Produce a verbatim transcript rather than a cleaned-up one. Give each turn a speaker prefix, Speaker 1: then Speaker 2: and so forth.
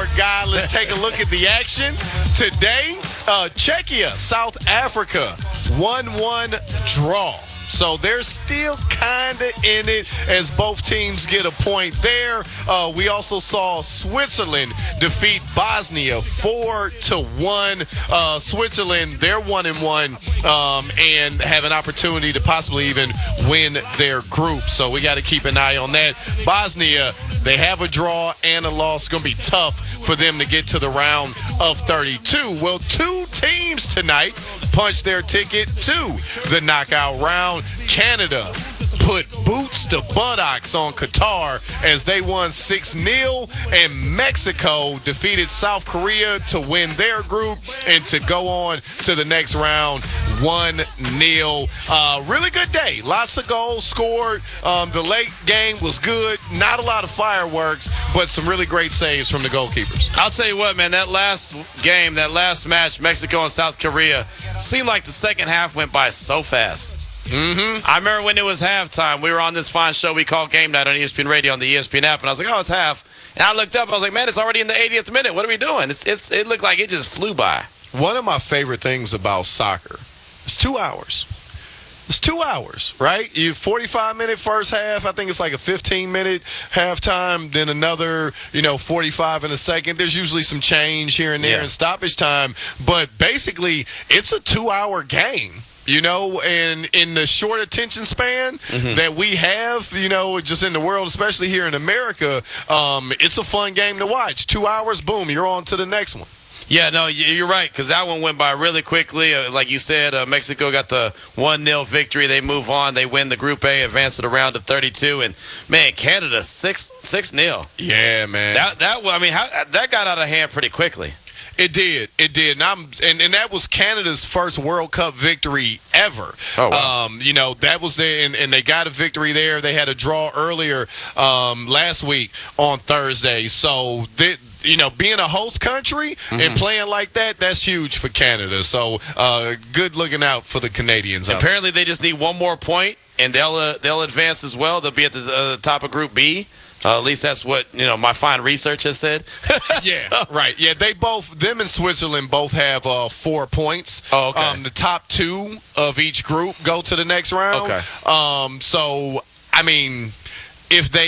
Speaker 1: poor guy. Let's take a look at the action. Today, uh, Czechia, South Africa, one one draw. So they're still kind of in it as both teams get a point there. Uh, we also saw Switzerland defeat Bosnia four to one. Uh, Switzerland, they're one and one um, and have an opportunity to possibly even win their group. So we got to keep an eye on that. Bosnia, they have a draw and a loss. It's going to be tough for them to get to the round of thirty-two. Well, two teams tonight punched their ticket to the knockout round. Canada put boots to buttocks on Qatar as they won six nil, and Mexico defeated South Korea to win their group and to go on to the next round one nil. Uh, really good day. Lots of goals scored. Um, the late game was good. Not a lot of fireworks, but some really great saves from the goalkeepers.
Speaker 2: I'll tell you what, man, that last game, that last match, Mexico and South Korea, seemed like the second half went by so fast.
Speaker 1: Mm-hmm.
Speaker 2: I remember when it was halftime, we were on this fine show we call Game Night on E S P N Radio on the E S P N app, and I was like, oh, it's half. And I looked up, I was like, man, it's already in the eightieth minute. What are we doing? It's, it's, it looked like it just flew by.
Speaker 1: One of my favorite things about soccer is two hours. It's two hours, right? You forty-five minute first half. I think it's like a fifteen minute halftime. Then another, you know, forty-five in a second. There's usually some change here and there
Speaker 2: Yeah.
Speaker 1: in stoppage time. But basically, it's a two hour game. You know, and in the short attention span
Speaker 2: Mm-hmm.
Speaker 1: that we have, you know, just in the world, especially here in America, um, it's a fun game to watch. Two hours, boom, you're on to the next one.
Speaker 2: Yeah, no, you're right, because that one went by really quickly. Uh, like you said, uh, Mexico got the one nil victory. They move on. They win the Group A, advance to the round of thirty-two. And, man, Canada, six nil.
Speaker 1: Yeah, man.
Speaker 2: That, that, I mean, how, that got out of hand pretty quickly.
Speaker 1: It did. It did. And, I'm, and and that was Canada's first World Cup victory ever.
Speaker 2: Oh, wow.
Speaker 1: Um, you know, that was there, and, and they got a victory there. They had a draw earlier um, last week on Thursday. So, they, you know, being a host country mm-hmm. and playing like that, that's huge for Canada. So, uh, good looking out for the Canadians.
Speaker 2: Apparently, they just need one more point, and they'll uh, they'll advance as well. They'll be at the uh, top of Group B. Uh, at least that's what, you know, my fine research has said.
Speaker 1: Yeah, so. Right. Yeah, they both, them and Switzerland both have uh, four points.
Speaker 2: Oh, okay.
Speaker 1: Um, the top two of each group go to the next round.
Speaker 2: Okay.
Speaker 1: Um, so, I mean, if they